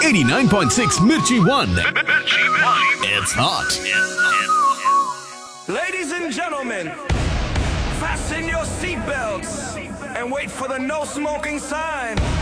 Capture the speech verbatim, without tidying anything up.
eighty-nine point six Mirchi One. It's hot. Ladies and gentlemen, fasten your seatbelts and wait for the no smoking sign.